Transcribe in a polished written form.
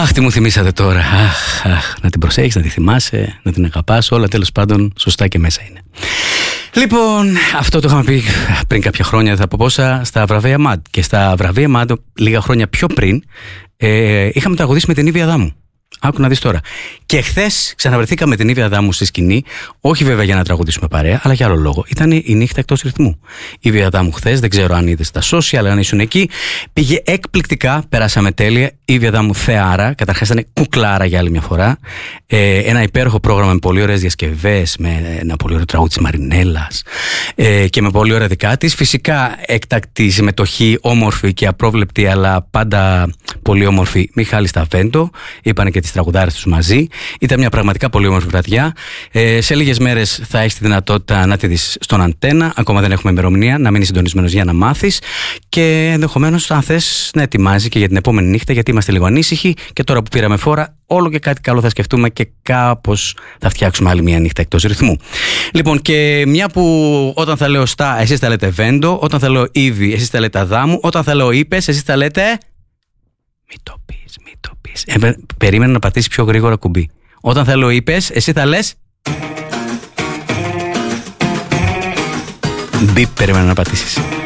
Αχ, τι μου θυμήσατε τώρα. Αχ, να την προσέχεις, να τη θυμάσαι, να την αγαπάς. Όλα τέλος πάντων σωστά και μέσα είναι. Λοιπόν, αυτό το είχαμε πει πριν κάποια χρόνια, δεν θα πω πόσα, στα βραβεία ΜΑΝΤ. Και στα βραβεία ΜΑΝΤ, λίγα χρόνια πιο πριν, είχαμε τραγουδήσει με την Ήβη Αδάμου. Άκου να δεις τώρα. Και χθες ξαναβρεθήκαμε την Ήβη Αδάμου στη σκηνή, όχι βέβαια για να τραγουδήσουμε παρέα, αλλά για άλλο λόγο. Ήταν η νύχτα εκτός ρυθμού. Η Ήβη Αδάμου χθες, δεν ξέρω αν είδες στα social, αν ήσουν εκεί, πήγε εκπληκτικά, περάσαμε τέλεια. Η Ήβη Αδάμου θεάρα, καταρχάς ήταν κουκλάρα για άλλη μια φορά. Ένα υπέροχο πρόγραμμα με πολύ ωραίες διασκευές, με ένα πολύ ωραίο τραγούδι της Μαρινέλας και με πολύ ωραία δικά της. Φυσικά έκτακτη συμμετοχή, όμορφη και απρόβλεπτη, αλλά πάντα πολύ όμορφη, Μιχάλης Σταβέντο. Είπανε και τις τραγουδάρες τους μαζί. Ήταν μια πραγματικά πολύ όμορφη βραδιά. Σε λίγες μέρες θα έχεις τη δυνατότητα να τη δεις στον Αντένα. Ακόμα δεν έχουμε ημερομηνία, να μείνεις συντονισμένος για να μάθεις. Και ενδεχομένως, αν θες, να ετοιμάζει και για την επόμενη νύχτα, γιατί είμαστε λίγο ανήσυχοι. Και τώρα που πήραμε φόρα, όλο και κάτι καλό θα σκεφτούμε και κάπως θα φτιάξουμε άλλη μια νύχτα εκτός ρυθμού. Λοιπόν, και μια που όταν θα λέω Στά, εσείς θα λέτε Βέντο, όταν θα λέω Ήβη, εσείς θα λέτε Αδάμου, όταν θα λέω Είπες, εσείς θα λέτε. Μη το πεις. Περίμενα να πατήσεις πιο γρήγορα κουμπί. Όταν θέλω Είπες, εσύ θα λες. Μπιπ, περίμενα να πατήσεις.